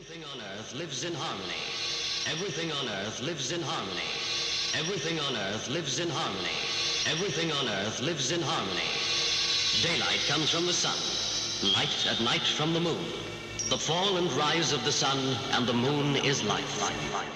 Everything on earth lives in harmony. Everything on earth lives in harmony. Everything on earth lives in harmony. Everything on earth lives in harmony. Daylight comes from the sun. Light at night from the moon. The fall and rise of the sun and the moon is life.